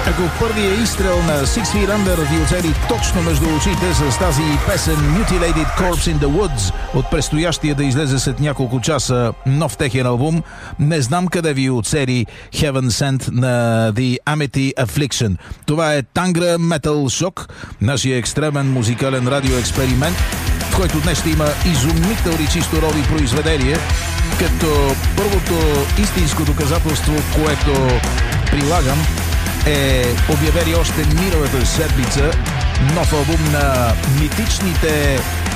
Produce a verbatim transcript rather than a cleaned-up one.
Ако първия изстрел на Six Feet Under ви оцели точно между очите с тази песен Mutilated Corpse in the Woods от предстоящия да излезе след няколко часа нов техен албум, не знам къде ви оцели Heaven Sent на The Amity Affliction. Това е Tangra Metal Shock, нашия екстремен музикален радиоексперимент, в който днес ще има изумителни чисто рови произведения, като първото истинско доказателство, което прилагам, е обявили още миналата седмица нов албум на митичните